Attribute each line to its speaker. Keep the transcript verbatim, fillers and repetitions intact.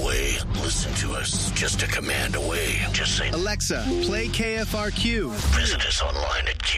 Speaker 1: away. Listen to us just a command away. Just say,
Speaker 2: Alexa, play K F R Q.
Speaker 1: visit us online at K